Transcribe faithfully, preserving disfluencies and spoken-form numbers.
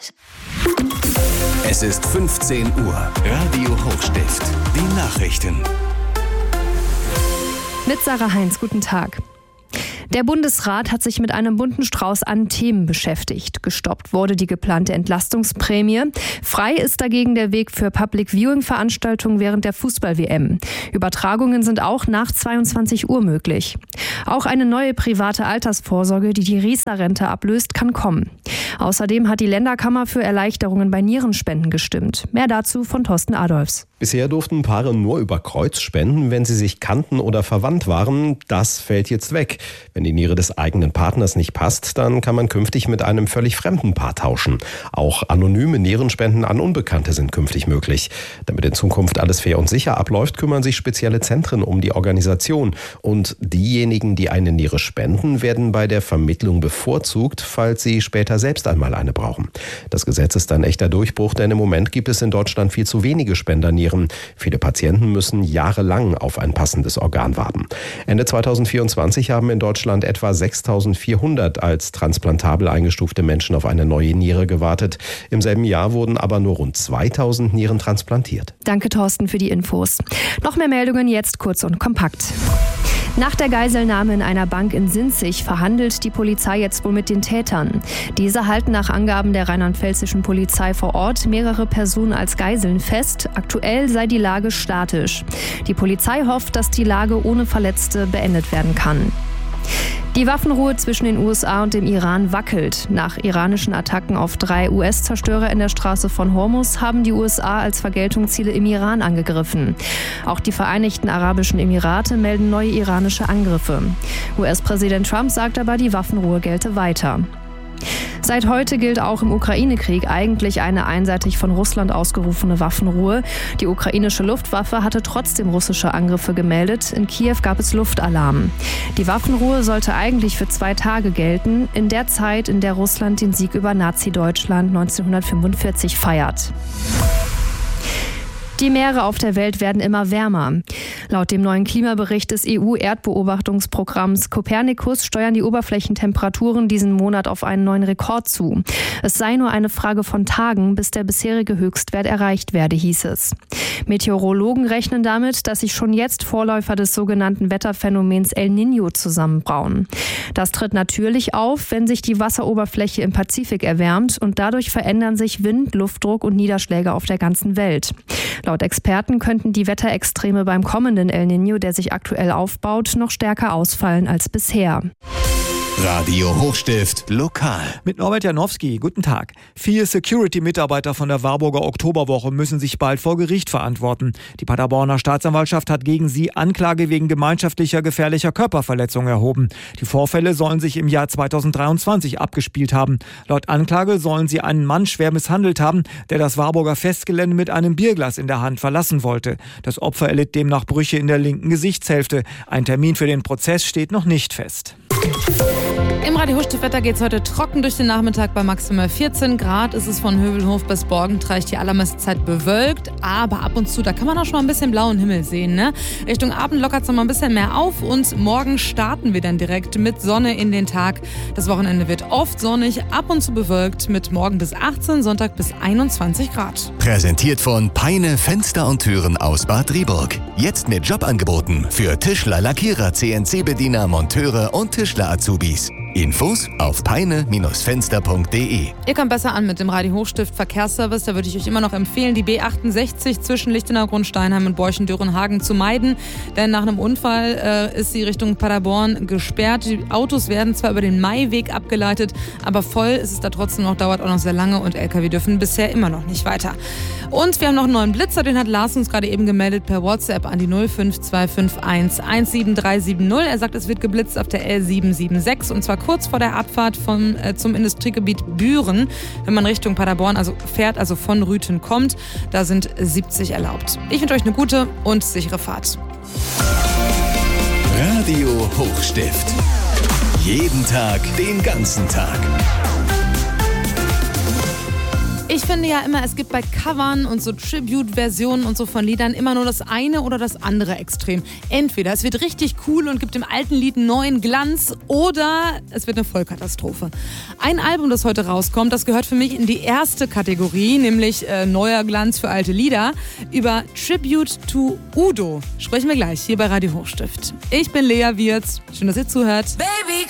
Zeit. Es ist fünfzehn Uhr. Radio Hochstift. Die Nachrichten. Mit Sarah Heinz, guten Tag. Der Bundesrat hat sich mit einem bunten Strauß an Themen beschäftigt. Gestoppt wurde die geplante Entlastungsprämie. Frei ist dagegen der Weg für Public-Viewing-Veranstaltungen während der Fußball-W M. Übertragungen sind auch nach zweiundzwanzig Uhr möglich. Auch eine neue private Altersvorsorge, die die Riester-Rente ablöst, kann kommen. Außerdem hat die Länderkammer für Erleichterungen bei Nierenspenden gestimmt. Mehr dazu von Thorsten Adolfs. Bisher durften Paare nur über Kreuz spenden, wenn sie sich kannten oder verwandt waren. Das fällt jetzt weg. Wenn die Niere des eigenen Partners nicht passt, dann kann man künftig mit einem völlig fremden Paar tauschen. Auch anonyme Nierenspenden an Unbekannte sind künftig möglich. Damit in Zukunft alles fair und sicher abläuft, kümmern sich spezielle Zentren um die Organisation. Und diejenigen, die eine Niere spenden, werden bei der Vermittlung bevorzugt, falls sie später selbst einmal eine brauchen. Das Gesetz ist ein echter Durchbruch, denn im Moment gibt es in Deutschland viel zu wenige Spendernieren. Viele Patienten müssen jahrelang auf ein passendes Organ warten. Ende zweitausendvierundzwanzig haben in Deutschland etwa sechstausendvierhundert als transplantabel eingestufte Menschen auf eine neue Niere gewartet. Im selben Jahr wurden aber nur rund zweitausend Nieren transplantiert. Danke, Thorsten, für die Infos. Noch mehr Meldungen jetzt kurz und kompakt. Nach der Geiselnahme in einer Bank in Sinzig verhandelt die Polizei jetzt wohl mit den Tätern. Diese halten nach Angaben der rheinland-pfälzischen Polizei vor Ort mehrere Personen als Geiseln fest. Aktuell sei die Lage statisch. Die Polizei hofft, dass die Lage ohne Verletzte beendet werden kann. Die Waffenruhe zwischen den U S A und dem Iran wackelt. Nach iranischen Attacken auf drei U S-Zerstörer in der Straße von Hormuz haben die U S A als Vergeltung Ziele im Iran angegriffen. Auch die Vereinigten Arabischen Emirate melden neue iranische Angriffe. U S-Präsident Trump sagt aber, die Waffenruhe gelte weiter. Seit heute gilt auch im Ukraine-Krieg eigentlich eine einseitig von Russland ausgerufene Waffenruhe. Die ukrainische Luftwaffe hatte trotzdem russische Angriffe gemeldet. In Kiew gab es Luftalarm. Die Waffenruhe sollte eigentlich für zwei Tage gelten, in der Zeit, in der Russland den Sieg über Nazi-Deutschland neunzehnhundertfünfundvierzig feiert. Die Meere auf der Welt werden immer wärmer. Laut dem neuen Klimabericht des E U-Erdbeobachtungsprogramms Copernicus steuern die Oberflächentemperaturen diesen Monat auf einen neuen Rekord zu. Es sei nur eine Frage von Tagen, bis der bisherige Höchstwert erreicht werde, hieß es. Meteorologen rechnen damit, dass sich schon jetzt Vorläufer des sogenannten Wetterphänomens El Niño zusammenbrauen. Das tritt natürlich auf, wenn sich die Wasseroberfläche im Pazifik erwärmt und dadurch verändern sich Wind, Luftdruck und Niederschläge auf der ganzen Welt. Laut Experten könnten die Wetterextreme beim kommenden El Niño, der sich aktuell aufbaut, noch stärker ausfallen als bisher. Radio Hochstift lokal. Mit Norbert Janowski, guten Tag. Vier Security-Mitarbeiter von der Warburger Oktoberwoche müssen sich bald vor Gericht verantworten. Die Paderborner Staatsanwaltschaft hat gegen sie Anklage wegen gemeinschaftlicher gefährlicher Körperverletzung erhoben. Die Vorfälle sollen sich im Jahr zweitausenddreiundzwanzig abgespielt haben. Laut Anklage sollen sie einen Mann schwer misshandelt haben, der das Warburger Festgelände mit einem Bierglas in der Hand verlassen wollte. Das Opfer erlitt demnach Brüche in der linken Gesichtshälfte. Ein Termin für den Prozess steht noch nicht fest. Im Radio Hochstift-Wetter geht es heute trocken durch den Nachmittag bei maximal vierzehn Grad. Es ist von Hövelhof bis Borgentreich die allermeiste Zeit bewölkt, aber ab und zu, da kann man auch schon mal ein bisschen blauen Himmel sehen. Ne? Richtung Abend lockert es noch mal ein bisschen mehr auf und morgen starten wir dann direkt mit Sonne in den Tag. Das Wochenende wird oft sonnig, ab und zu bewölkt mit morgen bis achtzehn, Sonntag bis einundzwanzig Grad. Präsentiert von Peine Fenster und Türen aus Bad Driburg. Jetzt mit Jobangeboten für Tischler, Lackierer, C N C-Bediener, Monteure und Tischler-Azubis. Infos auf peine Fenster punkt de. Ihr kommt besser an mit dem Radio Hochstift Verkehrsservice. Da würde ich euch immer noch empfehlen, die B achtundsechzig zwischen Lichtenau, Grundsteinheim und Borchen-Dörenhagen zu meiden. Denn nach einem Unfall äh, ist sie Richtung Paderborn gesperrt. Die Autos werden zwar über den Maiweg abgeleitet, aber voll ist es da trotzdem noch, dauert auch noch sehr lange und L K W dürfen bisher immer noch nicht weiter. Und wir haben noch einen neuen Blitzer, den hat Lars uns gerade eben gemeldet per WhatsApp an die null fünf zwei fünf eins eins sieben drei sieben null. Er sagt, es wird geblitzt auf der L sieben sieben sechs und zwar kurz vor der Abfahrt von, äh, zum Industriegebiet Büren. Wenn man Richtung Paderborn also fährt, also von Rüthen kommt, da sind siebzig erlaubt. Ich wünsche euch eine gute und sichere Fahrt. Radio Hochstift. Jeden Tag, den ganzen Tag. Ich finde ja immer, es gibt bei Covern und so Tribute-Versionen und so von Liedern immer nur das eine oder das andere Extrem. Entweder es wird richtig cool und gibt dem alten Lied einen neuen Glanz oder es wird eine Vollkatastrophe. Ein Album, das heute rauskommt, das gehört für mich in die erste Kategorie, nämlich äh, neuer Glanz für alte Lieder. Über Tribute to Udo sprechen wir gleich hier bei Radio Hochstift. Ich bin Lea Wirz. Schön, dass ihr zuhört. Baby,